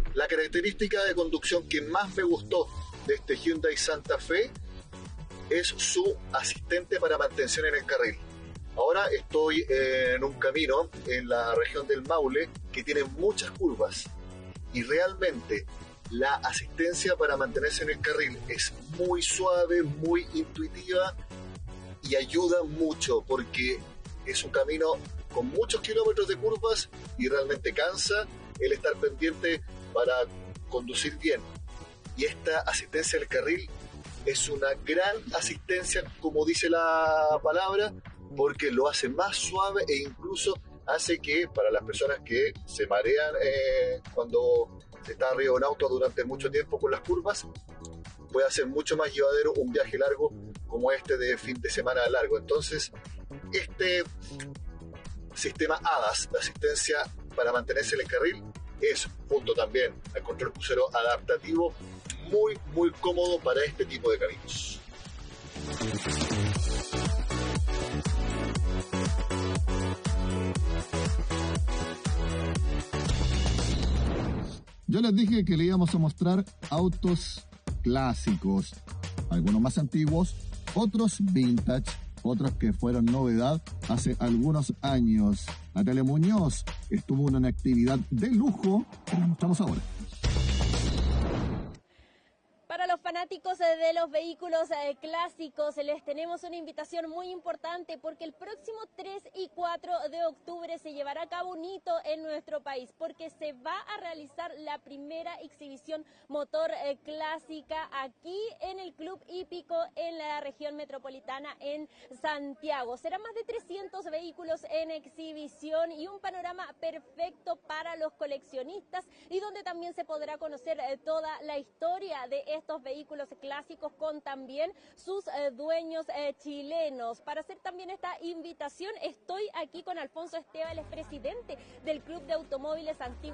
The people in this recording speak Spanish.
La característica de conducción que más me gustó de este Hyundai Santa Fe es su asistente para mantención en el carril. Ahora estoy en un camino en la región del Maule que tiene muchas curvas y realmente la asistencia para mantenerse en el carril es muy suave, muy intuitiva y ayuda mucho porque es un camino con muchos kilómetros de curvas y realmente cansa el estar pendiente para conducir bien. Y esta asistencia al carril es una gran asistencia, como dice la palabra, porque lo hace más suave e incluso hace que para las personas que se marean cuando se está arriba de un auto durante mucho tiempo con las curvas, puede ser mucho más llevadero un viaje largo como este de fin de semana largo. Entonces, este sistema ADAS, de asistencia para mantenerse en el carril, es, junto también al control crucero adaptativo, muy cómodo para este tipo de caminos. Yo les dije que le íbamos a mostrar autos clásicos, algunos más antiguos, otros vintage, otros que fueron novedad hace algunos años. Natalia Muñoz estuvo en una actividad de lujo que les mostramos ahora. Para los fanáticos de los vehículos clásicos les tenemos una invitación muy importante porque el próximo 3 y 4 de octubre se llevará a cabo un hito en nuestro país porque se va a realizar la primera exhibición motor clásica aquí en el Club Hípico en la región metropolitana en Santiago. Serán más de 300 vehículos en exhibición y un panorama perfecto para los coleccionistas y donde también se podrá conocer toda la historia de estos vehículos clásicos con también sus dueños chilenos. Para hacer también esta invitación estoy aquí con Alfonso Esteban, el presidente del Club de Automóviles Antiguos